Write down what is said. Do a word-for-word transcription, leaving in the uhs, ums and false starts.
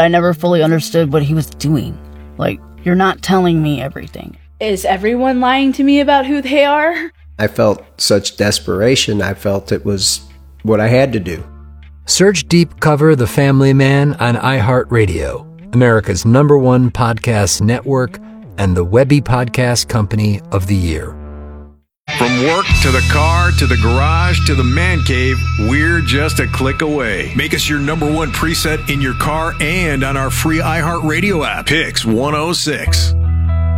I never fully understood what he was doing. Like, you're not telling me everything. Is everyone lying to me about who they are? I felt such desperation. I felt it was what I had to do. Search Deep Cover The Family Man on iHeartRadio, America's number one podcast network and the Webby Podcast Company of the Year. From work to the car to the garage to the man cave, we're just a click away. Make us your number one preset in your car and on our free iHeartRadio app. Pix one oh six.